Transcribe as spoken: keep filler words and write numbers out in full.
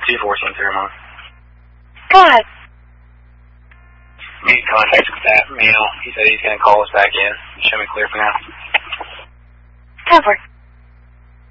two fourteen Fairmont. Go ahead. Made contact with that male. He said he's going to call us back in. Show me clear for now. Cover.